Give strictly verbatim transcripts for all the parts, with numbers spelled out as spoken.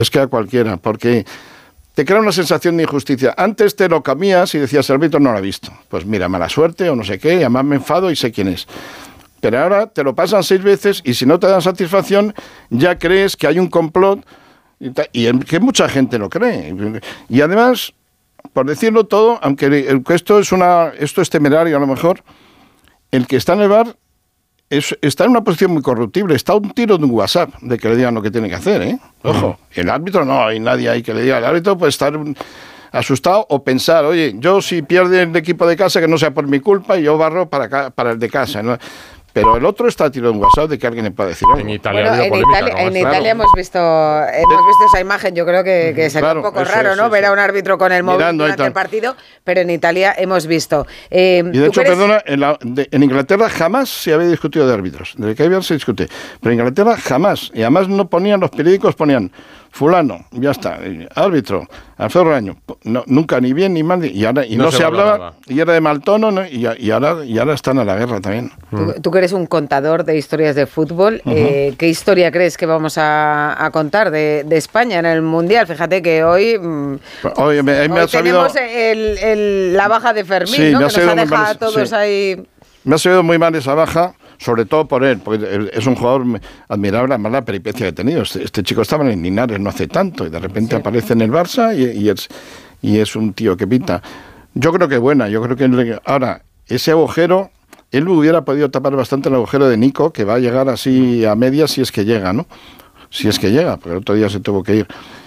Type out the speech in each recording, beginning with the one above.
Es que a cualquiera, porque te crea una sensación de injusticia. Antes te lo comías y decías, el árbitro no lo ha visto. Pues mira, mala suerte o no sé qué, y además me enfado y sé quién es. Pero ahora te lo pasan seis veces y si no te dan satisfacción, ya crees que hay un complot y, y que mucha gente lo cree. Y además, por decirlo todo, aunque esto es, una, esto es temerario a lo mejor, el que está en el V A R es, está en una posición muy corruptible. Está a un tiro de un WhatsApp de que le digan lo que tiene que hacer, ¿eh? Ojo, el árbitro no, hay nadie ahí que le diga. El árbitro puede estar asustado o pensar, oye, yo si pierde el equipo de casa que no sea por mi culpa y yo barro para, acá, para el de casa, ¿no? Pero el otro está a tiro de un WhatsApp de que alguien le puede decir algo. En Italia, bueno, en polémica, Italia, ¿no? en Claro. Italia hemos visto hemos visto esa imagen. Yo creo que, que sería Claro, un poco eso raro, es, ¿no? eso. Ver a un árbitro con el móvil Mirando durante ahí el partido, pero en Italia hemos visto. Eh, Y de hecho, eres... perdona, en, la, de, en Inglaterra jamás se había discutido de árbitros. Desde que hay V A R se discute. Pero en Inglaterra jamás. Y además no ponían, los periódicos ponían fulano, ya está, árbitro, Alfredo Raño. No, nunca ni bien ni mal. Y, ahora, y no, no se, se hablaba, nada. Y era de mal tono, ¿no? y, y, ahora, y ahora están a la guerra también. Tú, tú que eres un contador de historias de fútbol, uh-huh. eh, ¿qué historia crees que vamos a, a contar de, de España en el Mundial? Fíjate que hoy, hoy, me, me hoy ha sabido, tenemos el, el, la baja de Fermín, sí, ¿no? Me que nos ha dejado a todos sí. ahí... Me ha sabido muy mal esa baja, sobre todo por él, porque es un jugador admirable, además la peripecia que ha tenido. Este, este chico estaba en Linares no hace tanto y de repente sí. aparece en el Barça y, y, es, y es un tío que pinta. Yo creo que buena, yo creo que ahora ese agujero, él hubiera podido tapar bastante el agujero de Nico, que va a llegar así a medias si es que llega, ¿no? Si es que llega, porque el otro día se tuvo que ir.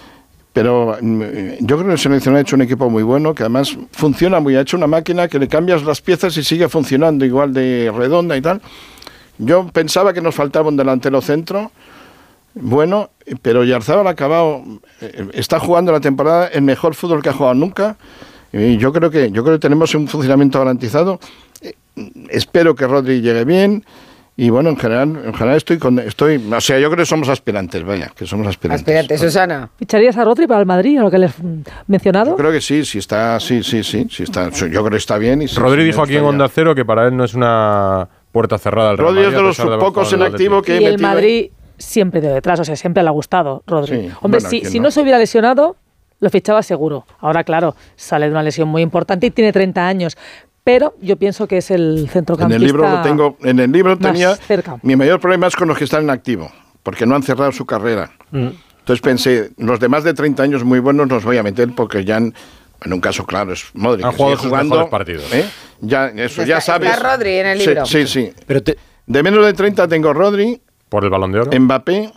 Pero yo creo que el seleccionado ha hecho un equipo muy bueno, que además funciona muy, ha hecho una máquina que le cambias las piezas y sigue funcionando igual de redonda y tal. Yo pensaba que nos faltaba un delantero centro, bueno, pero Yarzábal ha acabado, está jugando la temporada el mejor fútbol que ha jugado nunca, y yo creo que, yo creo que tenemos un funcionamiento garantizado. Espero que Rodri llegue bien. Y bueno, en general, en general estoy con, estoy, o sea, yo creo que somos aspirantes, vaya, que somos aspirantes. Aspirantes, Susana. ¿Ficharías a Rodri para el Madrid, a lo que les he mencionado? Yo creo que sí, sí está, sí, sí, sí, sí está, yo creo que está bien. Y sí, Rodri sí, dijo aquí en Onda Cero que para él no es una puerta cerrada al Real Rodri Madrid. es de los de pocos en activo que y el Madrid siempre de detrás, o sea, siempre le ha gustado Rodri. Sí, Hombre, bueno, si, si no? no se hubiera lesionado, lo fichaba seguro. Ahora, claro, sale de una lesión muy importante y tiene treinta años. Pero yo pienso que es el centrocampista. En el libro lo tengo. En el libro tenía. Cerca. Mi mayor problema es con los que están en activo, porque no han cerrado su carrera. Mm. Entonces pensé, los de más de treinta años muy buenos los voy a meter porque ya en, en un caso claro es Modric. Han jugado sus mejores partidos. ¿eh? Ya eso está, ya sabes. Está Rodri en el libro. Sí, sí. sí. Pero te... De menos de treinta tengo Rodri. Por el Balón de Oro. Mbappé.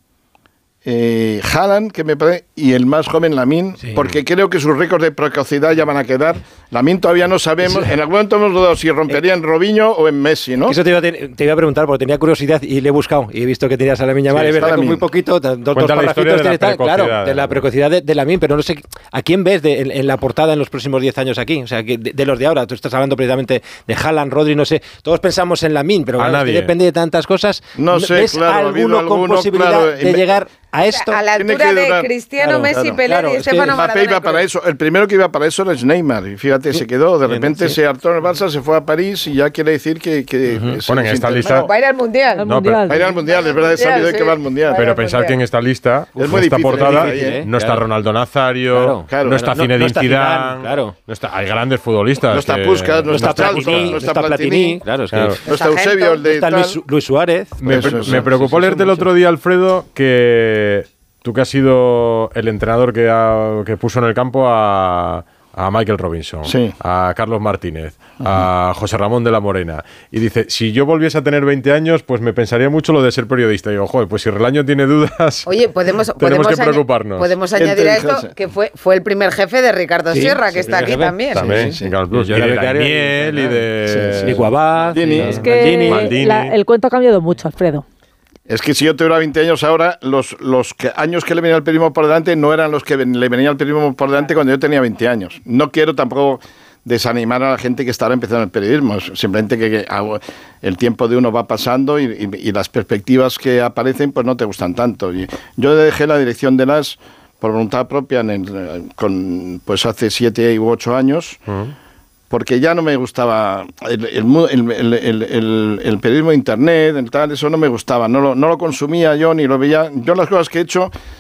Eh, Haaland, que me parece, y el más joven Lamine, sí. porque creo que sus récords de precocidad ya van a quedar. Lamine todavía no sabemos, sí. en algún momento hemos dudado si rompería en Robinho o en Messi, ¿no? Eso te iba, a, te iba a preguntar, porque tenía curiosidad y le he buscado y he visto que tenías a Lamine Yamal, sí, es verdad que muy poquito, dos, dos parrafitos de tal, claro, de la precocidad de, de Lamine, pero no sé, ¿a quién ves de, en, en la portada en los próximos diez años aquí? O sea, que de, de los de ahora, tú estás hablando precisamente de Haaland, Rodri, no sé, todos pensamos en Lamine, pero claro, es que depende de tantas cosas. No sé, ¿ves claro, alguno con alguno, posibilidad claro, de llegar a esto? A la altura de Cristiano, claro, Messi, claro, Pelé claro, y Estefano Maradona. Iba para eso. El primero que iba para eso era Neymar. Y fíjate, sí, se quedó. De repente sí. se hartó en el Barça, se fue a París y ya quiere decir que... que uh-huh. Bueno, en esta lista... Va a ir al Mundial. No, pero, va a ir al Mundial, es verdad, es sabido sí. que va al Mundial. Pero pensar que en esta lista, es muy esta difícil, portada, difícil, ¿eh? no está claro. Ronaldo Nazario, claro, claro, no está no, Zinedine no Zidane, claro. no está, hay grandes futbolistas. No está que, Puskas, no, no está Platini, no está Platini, claro, es que claro. no está Eusebio, el de está Luis, Luis Suárez. Me, eso, eso, me preocupó eso, leerte el otro día, Alfredo, que tú que has sido el entrenador que, ha, que puso en el campo a, a Michael Robinson, sí. a Carlos Martínez, uh-huh. a José Ramón de la Morena, y dice, si yo volviese a tener veinte años, pues me pensaría mucho lo de ser periodista. Y digo, joder, pues si Relaño tiene dudas, Oye, podemos, tenemos podemos que preocuparnos. Podemos añadir a esto que fue, fue el primer jefe de Ricardo sí, Sierra, sí, que está aquí jefe. también. También, sí, sí. en Canal Plus. Y de Daniel, y de... Sí, sí. Guabaz, es que Maldini. La, el cuento ha cambiado mucho, Alfredo. Es que si yo tuviera veinte años ahora, los, los que, años que le venía el periodismo por delante no eran los que le venía el periodismo por delante cuando yo tenía veinte años. No quiero tampoco desanimar a la gente que está ahora empezando el periodismo. Simplemente que, que el tiempo de uno va pasando y, y, y las perspectivas que aparecen pues no te gustan tanto. Y yo dejé la dirección de las por voluntad propia en el, con, pues hace siete u ocho años. Uh-huh. Porque ya no me gustaba el, el, el, el, el, el periodismo de internet, el tal, eso no me gustaba, no lo, no lo consumía yo ni lo veía. Yo las cosas que he hecho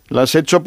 Las he hecho